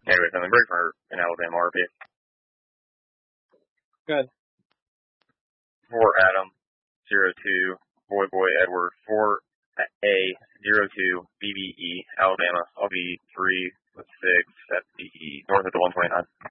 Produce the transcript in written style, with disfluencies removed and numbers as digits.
Anyway, something great for an Alabama RP. Good. 4 Adam, 02, Boy Edward, 4A, 02, BBE, Alabama. I'll be 3 with 6 at the north of the 129.